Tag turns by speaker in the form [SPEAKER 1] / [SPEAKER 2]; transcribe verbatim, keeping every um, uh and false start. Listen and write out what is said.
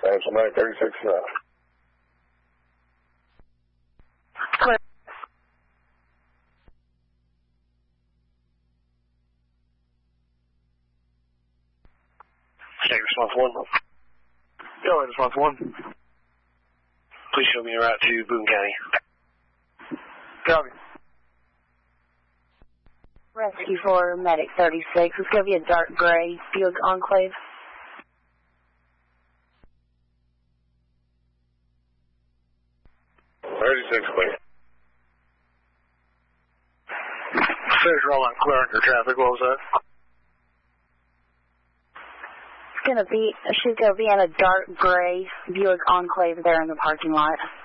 [SPEAKER 1] And somebody thirty-six now.
[SPEAKER 2] Clear.
[SPEAKER 3] State response one.
[SPEAKER 4] Yo, response one.
[SPEAKER 3] Please show me a route to Boone County.
[SPEAKER 4] Copy.
[SPEAKER 2] Rescue for Medic thirty-six. It's going to be a dark gray Buick Enclave.
[SPEAKER 1] thirty-six, please.
[SPEAKER 4] Says you're all on clearing your traffic. What was that?
[SPEAKER 2] It's going to be, she's going to be in a dark gray Buick Enclave there in the parking lot.